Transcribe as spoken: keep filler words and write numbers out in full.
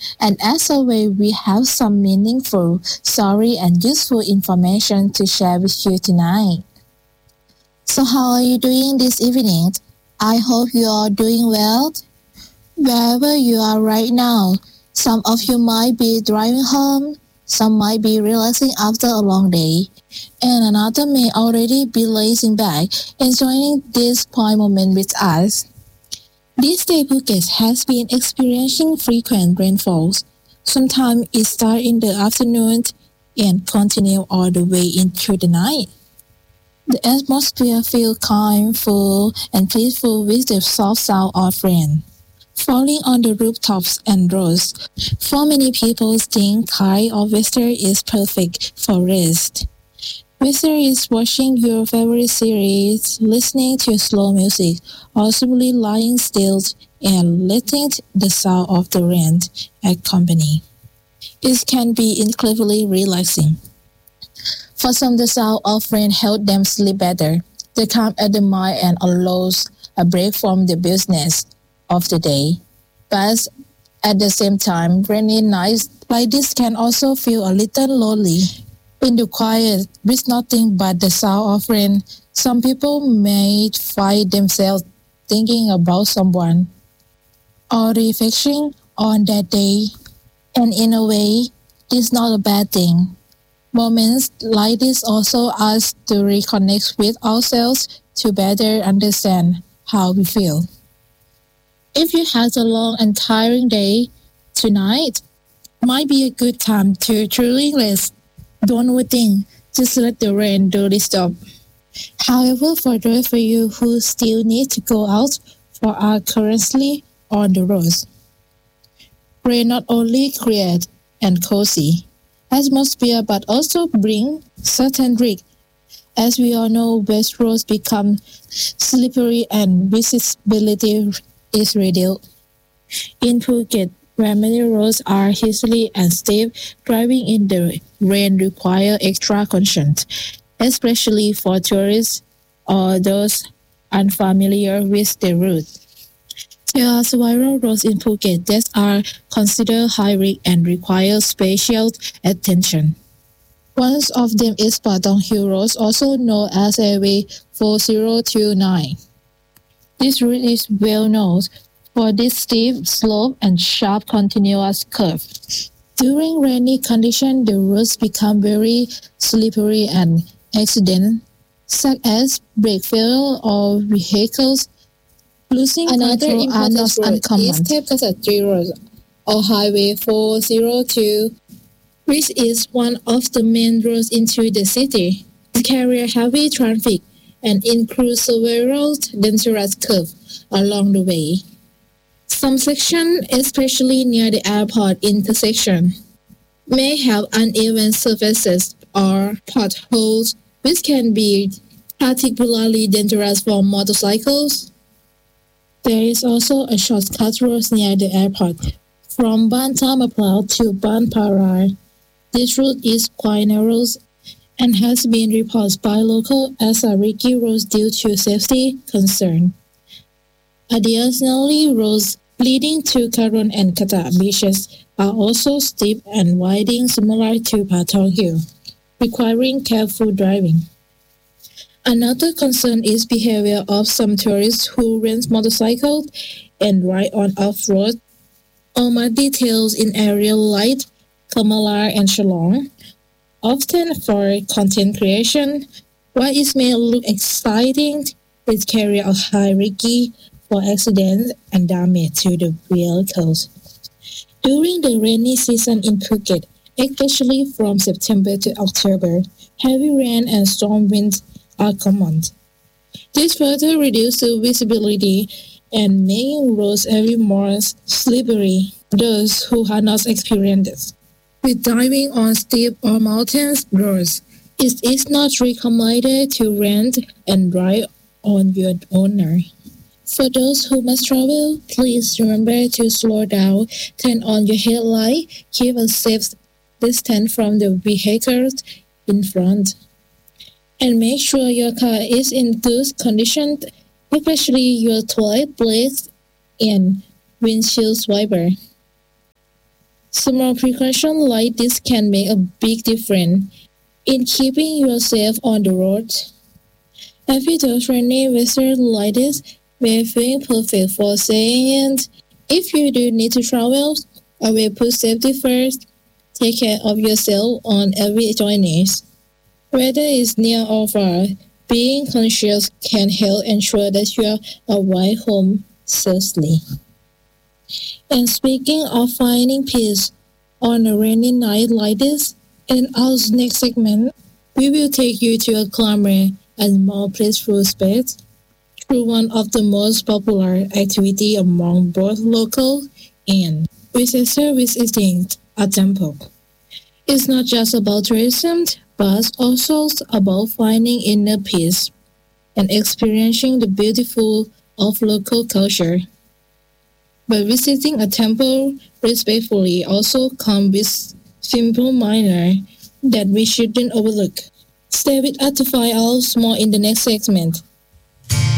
And as always, we have some meaningful story and useful information to share with you tonight. So how are you doing this evening? I hope you are doing well. Wherever you are right now, some of you might be driving home, some might be relaxing after a long day, and another may already be lazing back, enjoying this quiet moment with us. This day Phuket has been experiencing frequent rainfalls. Sometimes it starts in the afternoon and continue all the way into the night. The atmosphere feels calm, full, and peaceful with the soft sound of rain falling on the rooftops and roads. For many people think kind of weather is perfect for rest. Whether it's watching your favorite series, listening to slow music, or simply lying still and letting the sound of the rain accompany, it can be incredibly relaxing. For some, the sound of rain helps them sleep better. They calm at the mind and allows a break from the business of the day. But at the same time, rainy nights like this can also feel a little lonely. In the quiet, with nothing but the sound of rain, some people may find themselves thinking about someone or reflecting on that day. And in a way, it's not a bad thing. Moments like this also ask us to reconnect with ourselves to better understand how we feel. If you had a long and tiring day, tonight might be a good time to truly rest. Don't overthink, just let the rain do the job. However, for those of you who still need to go out or are currently on the roads, rain not only create and cozy atmosphere but also bring certain risk. As we all know, west roads become slippery and visibility is reduced. In Phuket, where many roads are hilly and steep, driving in the rain requires extra caution, especially for tourists or those unfamiliar with the route. There are several roads in Phuket that are considered high risk and require special attention. One of them is Patong Hill Road, also known as Airway four zero two nine. This route is well known for this steep slope and sharp continuous curve. During rainy conditions, the roads become very slippery and accidents, such as brake failure or vehicles losing Another control are important not road uncommon. is Thep Kasatri Road or Highway four zero two, which is one of the main roads into the city. It carries heavy traffic and includes several dangerous curves along the way. Some sections, especially near the airport intersection, may have uneven surfaces or potholes, which can be particularly dangerous for motorcycles. There is also a shortcut road near the airport from Ban Thamaplau to Ban Parai. This route is quite narrow and has been reported by locals as a risky road due to safety concerns. Additionally, roads leading to Karon and Kata beaches are also steep and winding similar to Patong Hill, requiring careful driving. Another concern is behavior of some tourists who rent motorcycles and ride on off-road or mud details in areas like Kamalar and Shillong, often for content creation. While it may look exciting, it carries a high risk for accidents and damage to the vehicles. During the rainy season in Phuket, especially from September to October, heavy rain and storm winds are common. This further reduces visibility and making roads even more slippery. Those who have not experienced this with driving on steep or mountainous roads, it is not recommended to rent and drive on your own. For those who must travel, please remember to slow down, turn on your headlight, keep a safe distance from the vehicles in front, and make sure your car is in good condition, especially your toilet plates and windshield wiper. Small precautions like this can make a big difference in keeping yourself on the road. If you do rainy weather like this, may feel perfect for saying it. If you do need to travel, I will put safety first. Take care of yourself on every journey. Whether it's near or far, being conscious can help ensure that you arrive home safely. And speaking of finding peace on a rainy night like this, in our next segment, we will take you to a calmer and more peaceful space through one of the most popular activities among both local and visitors visiting a temple. It's not just about tourism, but also about finding inner peace and experiencing the beautiful of local culture. But visiting a temple respectfully also comes with simple minor that we shouldn't overlook. Stay with us to find out more in the next segment.